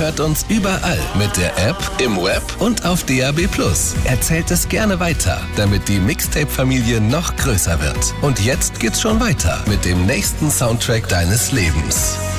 hört uns überall mit der App, im Web und auf DAB+. Erzählt es gerne weiter, damit die Mixtape-Familie noch größer wird. Und jetzt geht's schon weiter mit dem nächsten Soundtrack deines Lebens.